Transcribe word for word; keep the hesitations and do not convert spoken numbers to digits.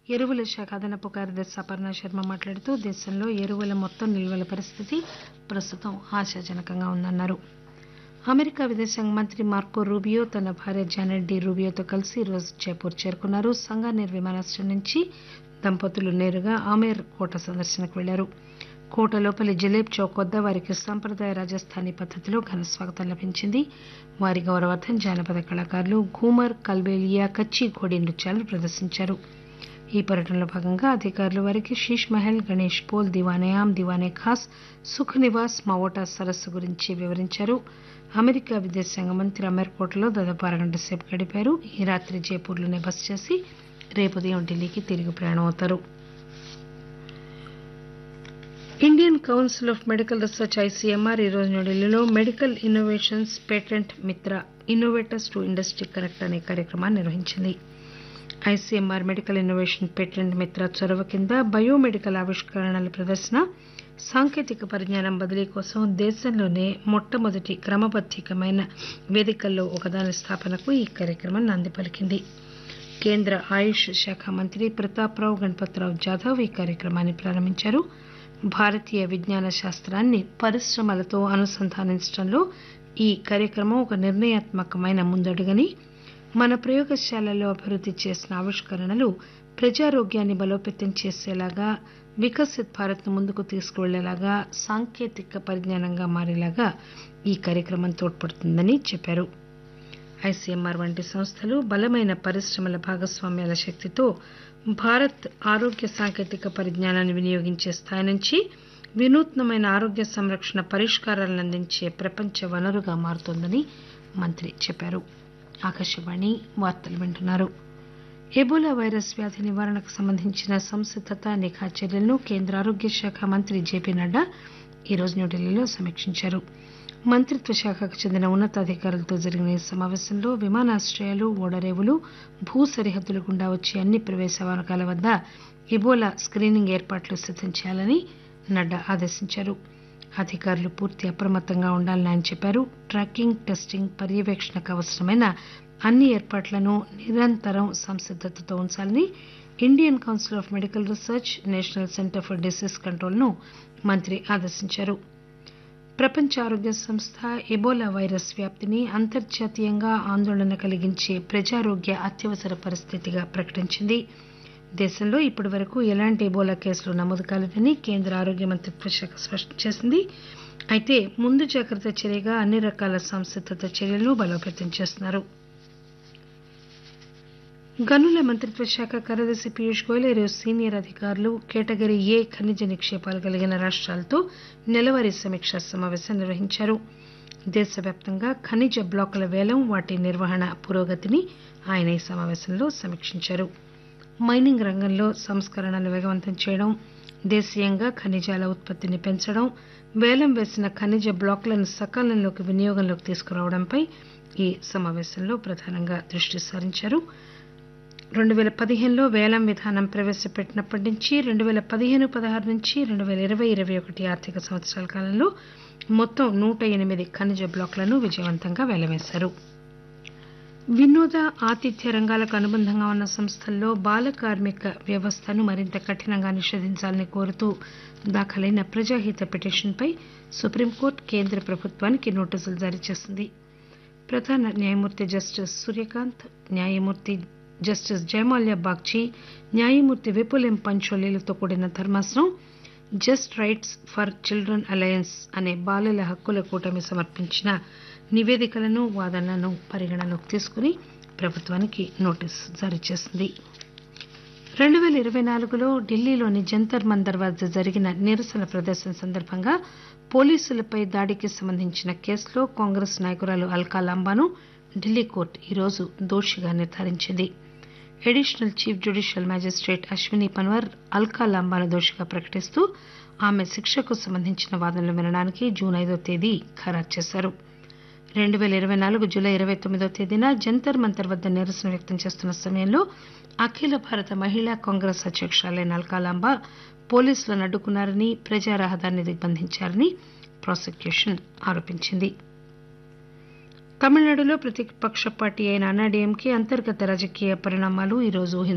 ఎరువుల శాఖ అదనపు కార్యదర్శి అపర్ణ శర్మ మాట్లాడుతూ దేశంలో ఎరువుల మొత్తం నిల్వల పరిస్థితి ప్రస్తుతం ఆశాజనకంగా ఉందన్నారు. అమెరికా విదేశాంగ మంత్రి మార్కో రూబియో తన భార్య జానెట్ డి రూబియోతో కలిసి ఈరోజు జైపూర్ చేరుకున్నారు. సంగానేర్ విమానాశ్రయం నుంచి దంపతులు నేరుగా ఆమేర్ కోట సందర్శనకు వెళ్లారు. కోట లోపలి జలేబ్ చౌక్ వద్ద వారికి సంప్రదాయ రాజస్థానీ పద్దతిలో ఘన స్వాగతం లభించింది. వారి గౌరవార్థం జానపద కళాకారులు ఘూమర్, కల్బేలియా, కచ్చి ఘోడీ నృత్యాలను ప్రదర్శించారు. ఈ పర్యటనలో భాగంగా అధికారులు వారికి శీష్ మహల్, గణేష్ పోల్, దివానే ఆమ్, దివానే ఖాస్, సుఖ్ నివాస్, మావోటా సరస్సు గురించి వివరించారు. అమెరికా విదేశాంగ మంత్రి అమేర్ కోటలో దాదాపు అరగంట సేపు గడిపారు. ఈ రాత్రి జైపూర్లోనే బస చేసి రేపు ఉదయం ఢిల్లీకి తిరిగి ప్రయాణం అవుతారు. Indian council of medical research ICMR ఈరోజు న్యూఢిల్లీలో మెడికల్ ఇన్నోవేషన్స్ పేటెంట్ మిత్ర ఇన్నోవేటర్స్ టు ఇండస్ట్రీ కనెక్ట్ అనే కార్యక్రమాన్ని నిర్వహించింది. ఐసీఎంఆర్ మెడికల్ ఇన్నోవేషన్ పేటెంట్ మిత్ర చొరవ కింద బయోమెడికల్ ఆవిష్కరణల ప్రదర్శన, సాంకేతిక పరిజ్ఞానం బదిలీ కోసం దేశంలోనే మొట్టమొదటి క్రమబద్దీకమైన వేదికల్లో ఒకదాని స్థాపనకు ఈ కార్యక్రమం నాంది పలికింది. కేంద్ర ఆయుష్ శాఖ మంత్రి ప్రతాప్రావు గణపతిరావు జాదవ్ ఈ కార్యక్రమాన్ని ప్రారంభించారు. భారతీయ విజ్ఞాన శాస్త్రాన్ని పరిశ్రమలతో అనుసంధానించడంలో ఈ కార్యక్రమం ఒక నిర్ణయాత్మకమైన ముందడుగని, మన ప్రయోగశాలల్లో అభివృద్ది చేసిన ఆవిష్కరణలు ప్రజారోగ్యాన్ని బలోపేతం చేసేలాగా, వికసిత్ భారత్ ను ముందుకు తీసుకువెళ్లేలాగా, సాంకేతిక పరిజ్ఞానంగా మారేలాగా ఈ కార్యక్రమం తోడ్పడుతుందని చెప్పారు. ఐసీఎంఆర్ వంటి సంస్థలు బలమైన పరిశ్రమల భాగస్వామ్యాల శక్తితో భారత్ ఆరోగ్య సాంకేతిక పరిజ్ఞానాన్ని వినియోగించే స్థాయి నుంచి వినూత్నమైన ఆరోగ్య సంరక్షణ పరిష్కారాలను అందించే ప్రపంచ వనరుగా మారుతోందని మంత్రి చెప్పారు. ఆకాశవాణి వార్తలు వింటున్నారు. ఎబోలా వైరస్ వ్యాధి నివారణకు సంబంధించిన సంసిద్దత, నిఘా చర్యలను కేంద్ర ఆరోగ్య శాఖ మంత్రి జేపీ నడ్డా ఈరోజు న్యూఢిల్లీలో సమీక్షించారు. మంత్రిత్వ శాఖకు చెందిన ఉన్నతాధికారులతో జరిగిన ఈ సమావేశంలో విమానాశ్రయాలు, ఓడరేవులు, భూ సరిహద్దుల గుండా వచ్చే అన్ని ప్రవేశ మార్గాల వద్ద ఎబోలా స్కీనింగ్ ఏర్పాట్లు సిద్దం చేయాలని నడ్డా ఆదేశించారు. అధికారులు పూర్తి అప్రమత్తంగా ఉండాలని ఆయన చెప్పారు. ట్రాకింగ్, టెస్టింగ్, పర్యవేక్షణకు అవసరమైన అన్ని ఏర్పాట్లను నిరంతరం సంసిద్దతతో ఉంచాలని Indian council of medical research, national centre for disease control ను మంత్రి ఆదేశించారు. ప్రపంచ ఆరోగ్య సంస్థ ఎబోలా వైరస్ వ్యాప్తిని అంతర్జాతీయంగా ఆందోళన కలిగించే ప్రజారోగ్య అత్యవసర పరిస్థితిగా ప్రకటించింది. దేశంలో ఇప్పటి వరకు ఎలాంటి ఎబోలా కేసులు నమోదు కాలేదని కేంద్ర ఆరోగ్య మంత్రిత్వ శాఖ స్పష్టం చేసింది. అయితే ముందు జాగ్రత్త చర్యగా అన్ని రకాల సంసిద్దత చర్యలను బలోపేతం చేస్తున్నారు. గనుల మంత్రిత్వ శాఖ కార్యదర్శి పీయూష్ గోయల్ ఈరోజు సీనియర్ అధికారులు కేటగిరీ ఏ ఖనిజ నిక్షేపాలు కలిగిన రాష్ట్రాలతో నెలవారీ సమీక్షా సమావేశం నిర్వహించారు. దేశవ్యాప్తంగా ఖనిజ బ్లాకుల వేలం, వాటి నిర్వహణ పురోగతిని ఆయన ఈ సమావేశంలో సమీక్షించారు. మైనింగ్ రంగంలో సంస్కరణలు వేగవంతం చేయడం, దేశీయంగా ఖనిజాల ఉత్పత్తిని పెంచడం, వేలం వేసిన ఖనిజ బ్లాకులను సకాలంలోకి వినియోగంలోకి తీసుకురావడంపై ఈ సమావేశంలో ప్రధానంగా దృష్టి సారించారు. రెండు పేల పదిహేనులో వేలం విధానం ప్రవేశపెట్టినప్పటి నుంచి రెండు పేల పదిహేను పదహారు నుంచి రెండు పేల ఇరవై ఇరవై ఒకటి ఆర్థిక సంవత్సరాల కాలంలో మొత్తం నూట ఎనిమిది ఖనిజ బ్లాకులను విజయవంతంగా వేలవేశారు. వినోద, ఆతిథ్య రంగాలకు అనుబంధంగా ఉన్న సంస్థల్లో బాల కార్మిక వ్యవస్థను మరింత కఠినంగా నిషేధించాలని కోరుతూ దాఖలైన ప్రజాహిత పిటిషన్పై సుప్రీంకోర్టు కేంద్ర ప్రభుత్వానికి నోటీసులు జారీ చేసింది. ప్రధాన న్యాయమూర్తి జస్టిస్ సూర్యకాంత్, న్యాయమూర్తి జస్టిస్ జయమాల్యా బాగ్చి, న్యాయమూర్తి విపుల్ ఎం పంచోలీలతో కూడిన ధర్మాసనం just rights for children alliance అనే బాలల హక్కుల కూటమి సమర్పించిన నివేదికలను, వాదనలను పరిగణనలోకి తీసుకుని ప్రభుత్వానికి నోటీసు జారీ చేసింది. రెండు పేల ఇరవై నాలుగులో ఢిల్లీలోని జంతర్ మంతర్ వద్ద జరిగిన నిరసన ప్రదర్శన సందర్భంగా పోలీసులపై దాడికి సంబంధించిన కేసులో కాంగ్రెస్ నాయకురాలు అల్కా లాంబాను ఢిల్లీ కోర్టు ఈరోజు దోషిగా నిర్ధారించింది. Additional chief judicial magistrate Ashwini Panwar Alka లాంబాను దోషిగా ప్రకటిస్తూ ఆమె శిక్షకు సంబంధించిన వాదనలు వినడానికి జూన్ ఐదో తేదీ ఖరారు చేశారు. రెండు పేల ఇరవై నాలుగు జూలై ఇరవై తొమ్మిదో తేదీన జంతర్ మంతర్ వద్ద నిరసన వ్యక్తం చేస్తున్న సమయంలో అఖిల భారత మహిళా కాంగ్రెస్ అధ్యక్షురాలైన అల్కా లాంబా పోలీసులను అడ్డుకున్నారని, ప్రజా రహదారిని దిగ్బంధించారని ప్రాసిక్యూషన్ ఆరోపించింది. తమిళనాడులో ప్రతిపక్ష పార్టీ అయిన అన్నాడీఎంకే అంతర్గత రాజకీయ పరిణామాలు ఈరోజు